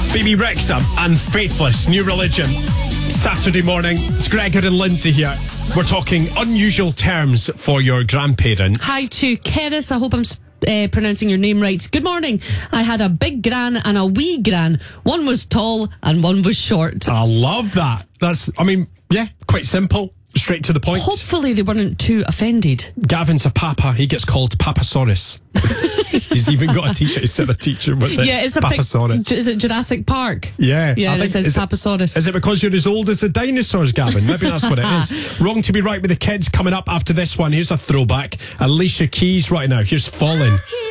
Baby Rexha and Faithless, New Religion. Saturday morning, it's Gregor and Lindsay here. We're talking unusual terms for your grandparents. Hi to Keris. I hope I'm pronouncing your name right. Good morning. I had a big gran and a wee gran. One was tall and one was short. I love that. Quite simple. Straight to the point. Hopefully they weren't too offended. Gavin's a papa. He gets called Papasaurus. He's even got a t-shirt. He's a teacher with it. Yeah, it's a Papasaurus. Is it Jurassic Park? Yeah. Yeah, it says Papasaurus. Is it because you're as old as the dinosaurs, Gavin? Maybe that's what it is. Wrong to be right with the kids coming up after this one. Here's a throwback. Alicia Keys right now. Here's Falling.